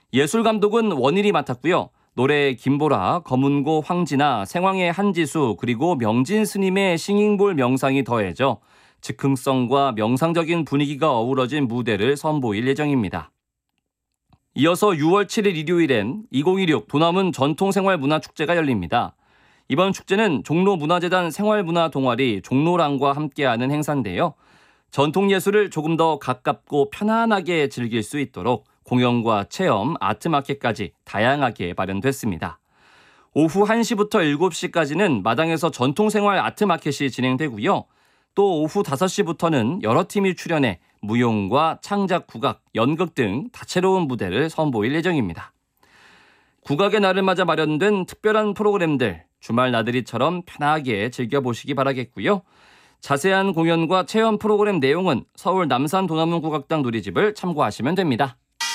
예술감독은 원일이 맡았고요. 노래 김보라, 검은고 황진아, 생황의 한지수 그리고 명진 스님의 싱잉볼 명상이 더해져 즉흥성과 명상적인 분위기가 어우러진 무대를 선보일 예정입니다. 이어서 6월 7일 일요일엔 2016 도남은 전통생활문화축제가 열립니다. 이번 축제는 종로문화재단 생활문화동아리 종로랑과 함께하는 행사인데요. 전통예술을 조금 더 가깝고 편안하게 즐길 수 있도록 공연과 체험, 아트마켓까지 다양하게 마련됐습니다. 오후 1시부터 7시까지는 마당에서 전통생활 아트마켓이 진행되고요. 또 오후 5시부터는 여러 팀이 출연해 무용과 창작, 국악, 연극 등 다채로운 무대를 선보일 예정입니다. 국악의 날을 맞아 마련된 특별한 프로그램들, 주말 나들이처럼 편하게 즐겨보시기 바라겠고요. 자세한 공연과 체험 프로그램 내용은 서울 남산 도남문 국악당 누리집을 참고하시면 됩니다.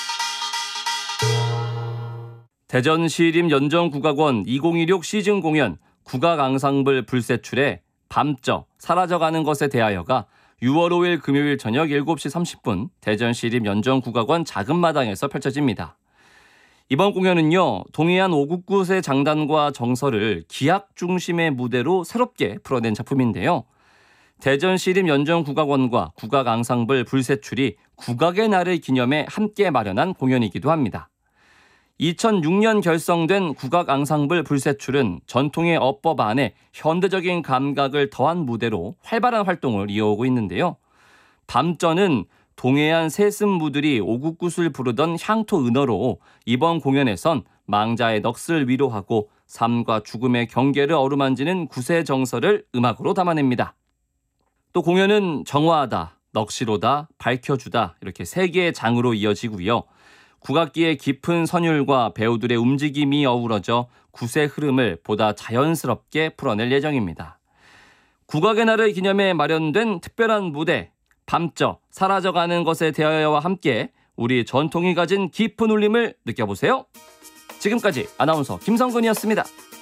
대전시립연정국악원 2016 시즌 공연 국악 앙상블 불세출의 밤저 사라져가는 것에 대하여가 6월 5일 금요일 저녁 7시 30분 대전시립연정국악원 작은마당에서 펼쳐집니다. 이번 공연은요, 동해안 오국굿의 장단과 정서를 기악 중심의 무대로 새롭게 풀어낸 작품인데요. 대전시립연정국악원과 국악 앙상블 불세출이 국악의 날을 기념해 함께 마련한 공연이기도 합니다. 2006년 결성된 국악 앙상블 불세출은 전통의 어법 안에 현대적인 감각을 더한 무대로 활발한 활동을 이어오고 있는데요. 밤저는 동해안 세습무들이 오국굿을 부르던 향토 은어로 이번 공연에선 망자의 넋을 위로하고 삶과 죽음의 경계를 어루만지는 굿의 정서를 음악으로 담아냅니다. 또 공연은 정화하다, 넋이로다, 밝혀주다 이렇게 3개의 장으로 이어지고요. 국악기의 깊은 선율과 배우들의 움직임이 어우러져 굿의 흐름을 보다 자연스럽게 풀어낼 예정입니다. 국악의 날을 기념해 마련된 특별한 무대, 밤저 사라져가는 것에 대하여와 함께 우리 전통이 가진 깊은 울림을 느껴보세요. 지금까지 아나운서 김성근이었습니다.